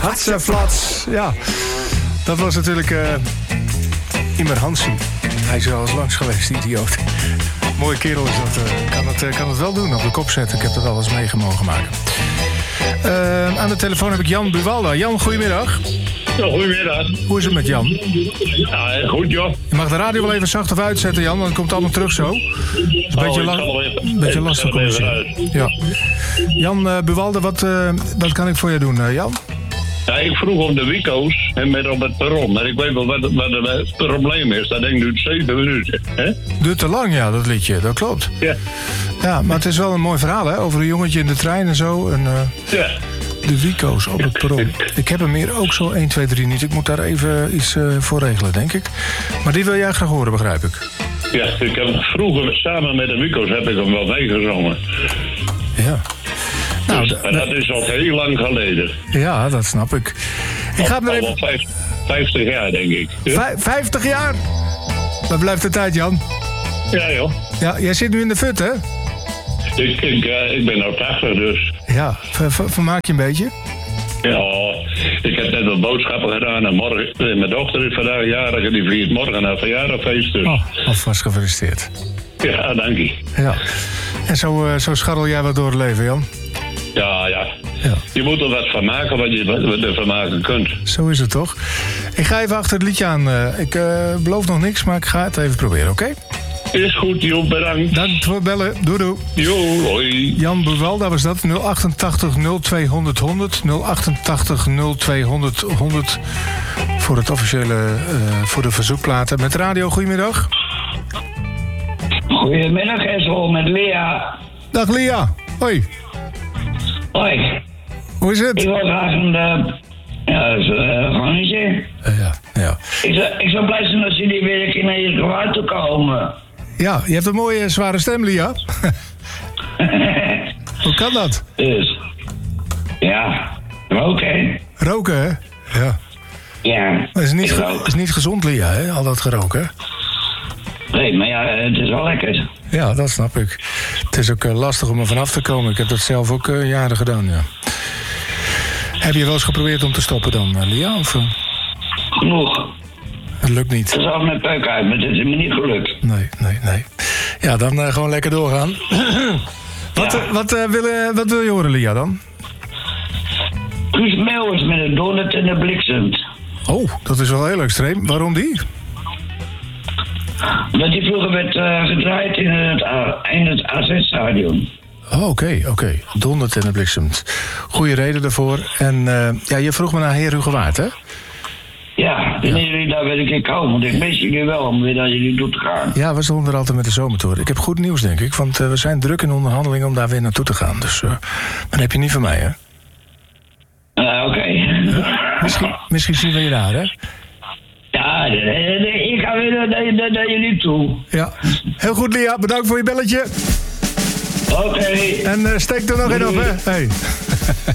Hatseflats, ja. Dat was natuurlijk Imer Hansen. Hij is er al eens langs geweest, die idioot. Mooie kerel is dat. Kan het wel doen, op de kop zetten. Ik heb er wel eens mee mogen maken. Aan de telefoon heb ik Jan Buwalda. Jan, goedemiddag. Ja, goedemiddag. Hoe is het met Jan? Ja, goed joh. Je mag de radio wel even zacht of uitzetten, Jan, dan komt het allemaal terug zo. Een beetje lastig communiceren. Ja. Jan Buwalda, wat kan ik voor je doen, Jan? Ja, ik vroeg om de Wico's en met op het perron. Maar ik weet wel wat het probleem is. Dat denk ik nu 7 minuten. Hè? Duurt te lang, ja, dat liedje. Dat klopt. Ja. Ja, maar het is wel een mooi verhaal, hè? Over een jongetje in de trein en zo. En, ja. De Wico's op het perron. Ik heb hem hier ook zo 1, 2, 3 niet. Ik moet daar even iets voor regelen, denk ik. Maar die wil jij graag horen, begrijp ik. Ja, ik heb vroeger samen met de Wico's heb ik hem wel meegezongen. Ja. Nou, dus, dat is al heel lang geleden. Ja, dat snap ik. Ik ga er even... 50 jaar, denk ik. Ja? 50 jaar? Dat blijft de tijd, Jan. Ja, joh. Ja, jij zit nu in de fut, hè? Ik ben nou 80, dus. Ja, vermaak je een beetje? Ja, ik heb net wat boodschappen gedaan. En morgen, mijn dochter is vandaag jarig en die vliegt morgen naar verjaardagfeest. Dus. Oh, alvast gefeliciteerd. Ja, dank je. Ja. En zo scharrel jij wat door het leven, Jan? Ja. Je moet er wat van maken wat je ervan maken kunt. Zo is het toch? Ik ga even achter het liedje aan. Ik beloof nog niks, maar ik ga het even proberen, oké? Is goed, joh, bedankt. Dank voor het bellen. Doei. Jo, hoi. Jan Buwalda was dat. 088 0200 100. 088 0200 100. Voor het officiële, voor de verzoekplaten. Met radio, goedemiddag. Goedemiddag, Essel, met Lea. Dag Lea. Hoi. Hoi. Hoe is het? Ik wil graag een gangetje. Ja. Ik zou blij zijn als jullie weer een keer naar je gewaar toe komen. Ja, je hebt een mooie zware stem, Lea. Hoe kan dat? Dus, ja, roken. Roken, hè? Ja. Ja. Dat is niet gezond, Lea, hè? Al dat geroken. Nee, maar ja, het is wel lekker. Ja, dat snap ik. Het is ook lastig om er vanaf te komen. Ik heb dat zelf ook jaren gedaan, ja. Heb je wel eens geprobeerd om te stoppen dan, Lea? Of? Genoeg. Het lukt niet. Het is al met peuk uit, maar het is me niet gelukt. Nee. Ja, dan gewoon lekker doorgaan. Wat wil je horen, Lea, dan? Guus Meeuwis met een donut en een bliksemt. Oh, dat is wel heel extreem. Waarom die? Dat die vroeger werd gedraaid in het AZ-stadion. Oh, oké. Dondert en de bliksemt. Goeie reden daarvoor. En je vroeg me naar Heer Hugewaard, hè? Ja, wanneer jullie daar weer een keer komen. Want ik mis jullie wel om weer naar jullie toe te gaan. Ja, we stonden er altijd met de zomertour. Ik heb goed nieuws, denk ik. Want we zijn druk in onderhandeling om daar weer naartoe te gaan. Dus dan heb je niet van mij, hè? Oké. Misschien zien we je daar, hè? Ja, ik ga weer naar jullie toe. Ja. Heel goed, Lea. Bedankt voor je belletje. Oké. En steek er nog in op, hè? Hey.